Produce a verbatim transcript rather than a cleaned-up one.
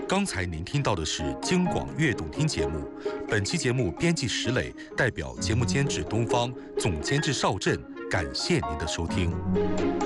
刚才您听到的是京广悦动听节目，本期节目编辑石磊，代表节目监制东方，总监制邵震，感谢您的收听。